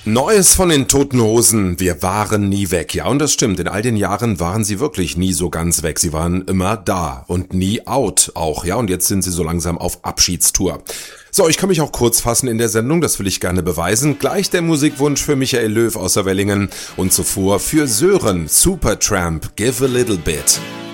Neues von den Toten Hosen, wir waren nie weg. Ja, und das stimmt, in all den Jahren waren sie wirklich nie so ganz weg. Sie waren immer da und nie out auch, ja, und jetzt sind sie so langsam auf Abschiedstour. So, ich kann mich auch kurz fassen in der Sendung, das will ich gerne beweisen. Gleich der Musikwunsch für Michael Löw aus der Wellingen und zuvor für Sören, Supertramp, Give a Little Bit.